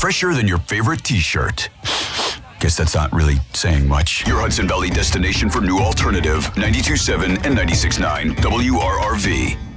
fresher than your favorite t-shirt. Guess that's not really saying much. Your Hudson Valley destination for new alternative, 92.7 and 96.9 WRRV.